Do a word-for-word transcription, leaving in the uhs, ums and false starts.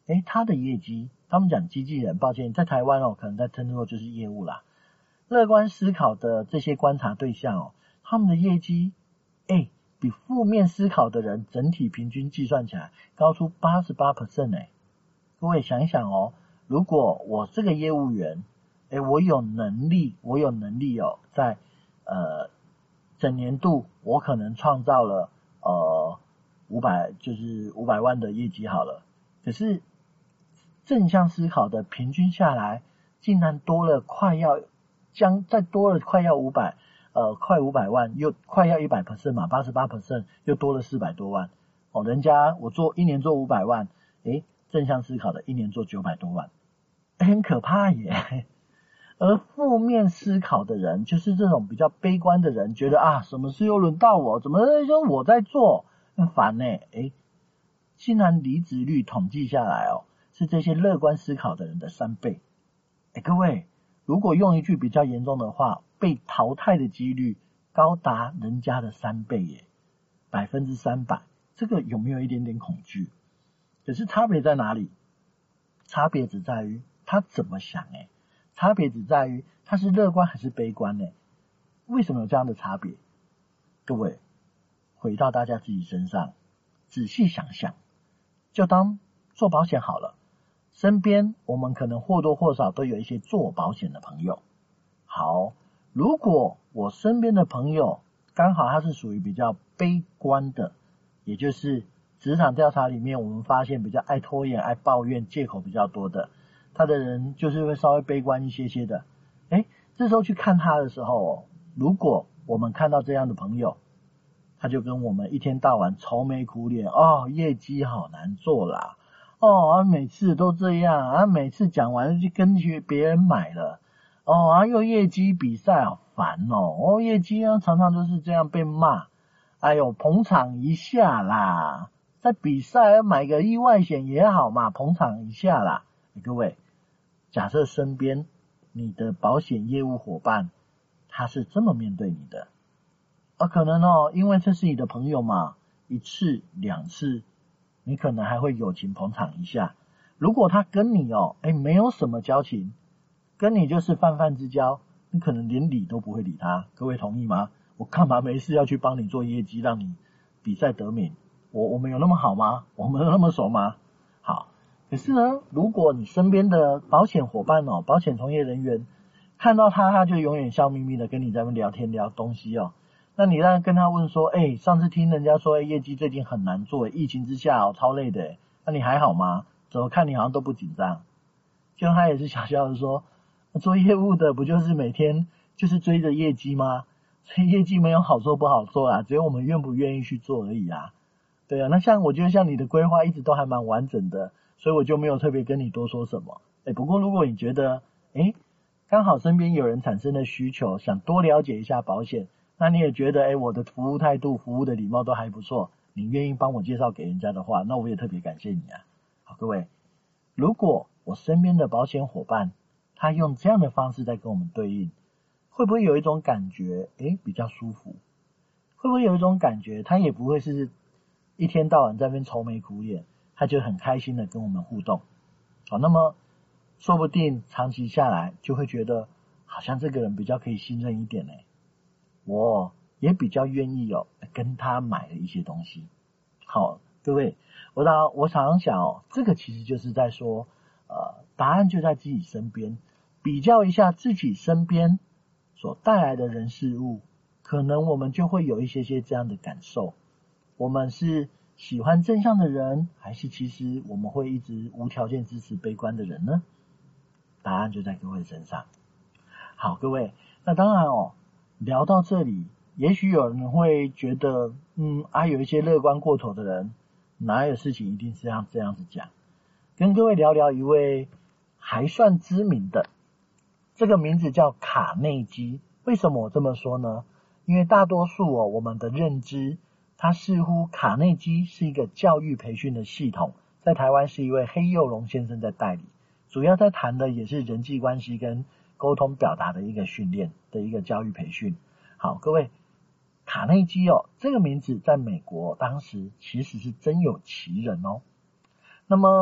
诶，他的业绩，他们讲经纪人，抱歉，在台湾哦，可能在称作就是业务啦。乐观思考的这些观察对象哦，他们的业绩，诶，比负面思考的人整体平均计算起来高出 百分之八十八 诶。各位想一想哦，如果我这个业务员，诶，我有能力，我有能力哦，在呃整年度我可能创造了呃五百就是五百万的业绩好了，可是正向思考的平均下来竟然多了快要将再多了快要五百呃快五百万，又快要 百分之百 嘛 百分之八十八 又多了四百多万哦，人家我做一年做五百万，诶，正向思考的一年做九百多万，很可怕耶。而负面思考的人，就是这种比较悲观的人，觉得啊，什么事又轮到我，怎么就我在做，很烦呢。诶，竟然离职率统计下来哦，是这些乐观思考的人的三倍。诶，各位，如果用一句比较严重的话，被淘汰的几率高达人家的三倍耶，百分之三百，这个有没有一点点恐惧？可是差别在哪里？差别只在于他怎么想诶。差别只在于他是乐观还是悲观呢？为什么有这样的差别？各位，回到大家自己身上，仔细想想，就当做保险好了。身边我们可能或多或少都有一些做保险的朋友。好，如果我身边的朋友刚好他是属于比较悲观的，也就是职场调查里面我们发现比较爱拖延、爱抱怨、借口比较多的，他的人就是会稍微悲观一些些的。诶，这时候去看他的时候哦，如果我们看到这样的朋友，他就跟我们一天到晚愁眉苦脸，哦，业绩好难做啦，哦，啊，每次都这样，啊，每次讲完就跟去别人买了，哦，啊，又业绩比赛好烦哦，哦，业绩啊常常都是这样被骂，哎呦，捧场一下啦，在比赛买个意外险也好嘛，捧场一下啦。各位，假设身边你的保险业务伙伴他是这么面对你的，而可能哦，因为这是你的朋友嘛，一次两次你可能还会友情捧场一下。如果他跟你哦，诶，没有什么交情，跟你就是泛泛之交，你可能连理都不会理他。各位同意吗？我干嘛没事要去帮你做业绩，让你比赛得名？我我们有那么好吗？我们有那么熟吗？好，可是呢，如果你身边的保险伙伴哦，保险从业人员看到他，他就永远笑眯眯的跟你在那边聊天聊东西哦。那你让跟他问说，哎，上次听人家说，哎，业绩最近很难做，疫情之下哦，超累的，那你还好吗？怎么看你好像都不紧张？就他也是小笑的说，做业务的不就是每天就是追着业绩吗？所以业绩没有好做不好做啊，只有我们愿不愿意去做而已啊。对啊，那像我觉得像你的规划一直都还蛮完整的，所以我就没有特别跟你多说什么。哎，不过如果你觉得，哎，刚好身边有人产生的需求，想多了解一下保险，那你也觉得，哎，我的服务态度、服务的礼貌都还不错，你愿意帮我介绍给人家的话，那我也特别感谢你啊。好，各位，如果我身边的保险伙伴，他用这样的方式在跟我们对应，会不会有一种感觉，哎，比较舒服？会不会有一种感觉，他也不会是一天到晚在那边愁眉苦脸，他就很开心的跟我们互动。好，那么说不定长期下来就会觉得，好像这个人比较可以信任一点呢。我也比较愿意哦跟他买了一些东西。好，各位，我常我常常想哦，这个其实就是在说，呃，答案就在自己身边，比较一下自己身边所带来的人事物，可能我们就会有一些些这样的感受。我们是喜欢正向的人，还是其实我们会一直无条件支持悲观的人呢？答案就在各位身上。好，各位，那当然哦，聊到这里，也许有人会觉得，嗯啊，有一些乐观过头的人，哪有事情一定是要这样子讲？跟各位聊聊一位还算知名的，这个名字叫卡内基。为什么我这么说呢？因为大多数哦，我们的认知，它似乎卡内基是一个教育培训的系统，在台湾是一位黑幼龙先生在代理，主要在谈的也是人际关系跟沟通表达的一个训练的一个教育培训。好，各位，卡内基哦，这个名字在美国当时其实是真有其人哦。那么